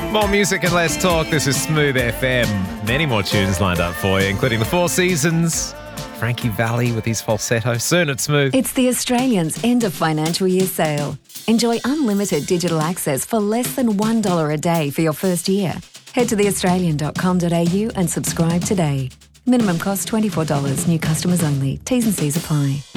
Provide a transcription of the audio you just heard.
More music and less talk. This is Smooth FM. Many more tunes lined up for you, including the Four Seasons, Frankie Valli with his falsetto. Soon at Smooth. It's the Australians' end of financial year sale. Enjoy unlimited digital access for less than $1 a day for your first year. Head to theaustralian.com.au and subscribe today. Minimum cost $24. New customers only. T's and C's apply.